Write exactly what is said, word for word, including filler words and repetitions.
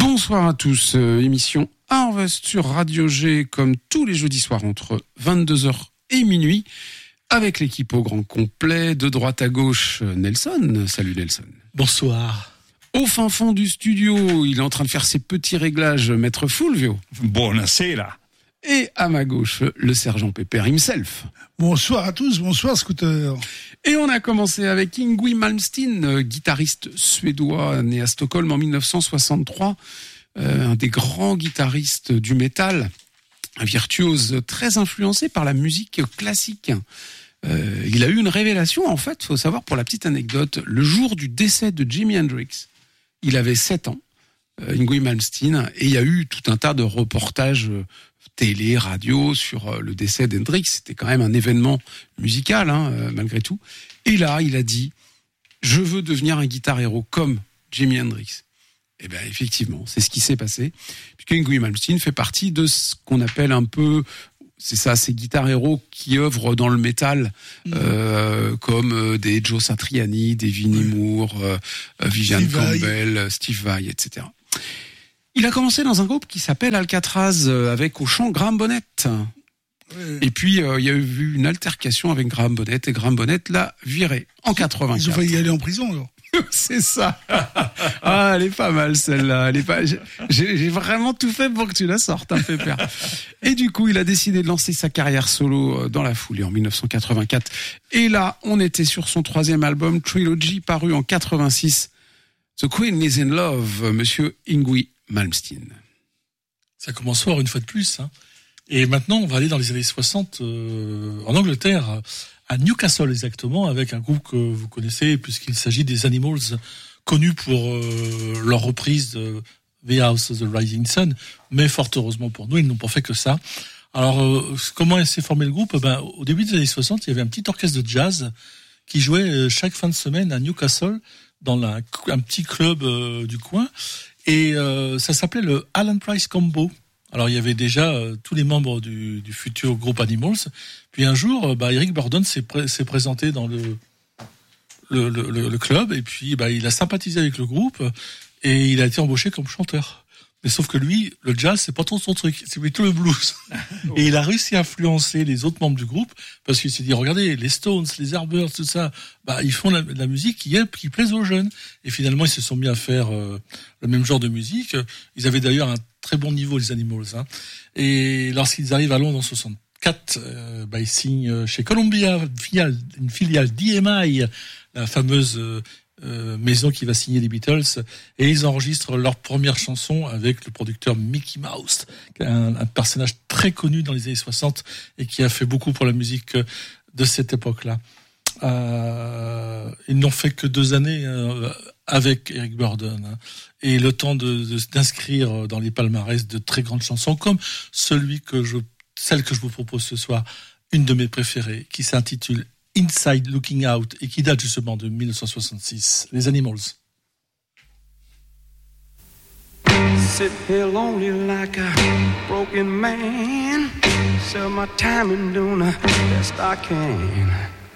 Bonsoir à tous, euh, émission Harvest sur Radio G comme tous les jeudis soirs entre vingt-deux heures et minuit avec l'équipe au grand complet, de droite à gauche Nelson. Salut Nelson. Bonsoir. Au fin fond du studio, il est en train de faire ses petits réglages, Maître Fulvio. Buonasera. Et à ma gauche, le sergent Pépère himself. Bonsoir à tous, bonsoir Scooter. Et on a commencé avec Yngwie Malmsteen, guitariste suédois né à Stockholm en dix-neuf cent soixante-trois, euh, un des grands guitaristes du métal, un virtuose très influencé par la musique classique. Euh, il a eu une révélation, en fait, faut savoir pour la petite anecdote, le jour du décès de Jimi Hendrix, il avait sept ans, euh, Yngwie Malmsteen, et il y a eu tout un tas de reportages euh, télé, radio, sur euh, le décès d'Hendrix. C'était quand même un événement musical, hein, euh, malgré tout. Et là, il a dit, je veux devenir un guitar héros comme Jimi Hendrix. Et bien, effectivement, c'est ce qui s'est passé, puisque Yngwie Malmsteen fait partie de ce qu'on appelle un peu, c'est ça, ces guitar héros qui œuvrent dans le métal, mmh. euh, comme euh, des Joe Satriani, des Vinnie Moore, euh, Vivian Steve Campbell, Vai. Steve Vai, et cetera. Il a commencé dans un groupe qui s'appelle Alcatraz, euh, avec au chant Graham Bonnet. Ouais. Et puis, euh, il y a eu une altercation avec Graham Bonnet, et Graham Bonnet l'a viré en quatre-vingt-quatre. Ils ont failli aller en prison, alors. C'est ça. Ah, elle est pas mal, celle-là. Elle est pas, j'ai, j'ai vraiment tout fait pour que tu la sortes, hein, Pépère. Et du coup, il a décidé de lancer sa carrière solo dans la foulée en dix-neuf cent quatre-vingt-quatre. Et là, on était sur son troisième album, Trilogy, paru en quatre-vingt-six. The Queen is in Love, monsieur Yngwie Malmsteen. Ça commence fort une fois de plus, hein. Et maintenant, on va aller dans les années soixante, euh, en Angleterre, à Newcastle exactement, avec un groupe que vous connaissez, puisqu'il s'agit des Animals, connus pour euh, leur reprise de The House of the Rising Sun, mais fort heureusement pour nous, ils n'ont pas fait que ça. Alors, euh, comment s'est formé le groupe ? Ben, au début des années soixante, il y avait un petit orchestre de jazz qui jouait chaque fin de semaine à Newcastle, dans la, un petit club euh, du coin, et euh, ça s'appelait le Alan Price Combo. Alors il y avait déjà euh, tous les membres du, du futur groupe Animals. Puis un jour, euh, bah, Eric Burdon s'est, pré- s'est présenté dans le le, le, le le club et puis bah, il a sympathisé avec le groupe et il a été embauché comme chanteur. Mais sauf que lui, le jazz, c'est pas trop son truc, c'est plutôt le blues. Et il a réussi à influencer les autres membres du groupe parce qu'il s'est dit, regardez, les Stones, les Yardbirds, tout ça, bah ils font la, la musique qui est qui plaise aux jeunes. Et finalement, ils se sont mis à faire euh, le même genre de musique. Ils avaient d'ailleurs un très bon niveau, les Animals. Hein. Et lorsqu'ils arrivent à Londres en soixante-quatre, euh, bah ils signent chez Columbia, une filiale, une filiale d'E M I, la fameuse euh, Euh, maison qui va signer les Beatles, et ils enregistrent leur première chanson avec le producteur Mickey Mouse, un, un personnage très connu dans les années soixante et qui a fait beaucoup pour la musique de cette époque-là. Euh, ils n'ont fait que deux années euh, avec Eric Burdon, hein, et le temps de, de, d'inscrire dans les palmarès de très grandes chansons comme celui que je, celle que je vous propose ce soir, une de mes préférées, qui s'intitule Inside Looking Out, et qui date justement de dix-neuf cent soixante-six, les Animals. Sit here lonely like a broken man, sell my time and doing the best I can.